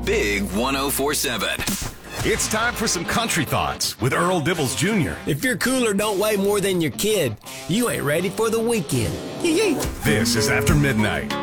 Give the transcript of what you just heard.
Big 104.7. It's time for some country thoughts with Earl Dibbles Jr. If your cooler don't weigh more than your kid, you ain't ready for the weekend. This is After Midnight.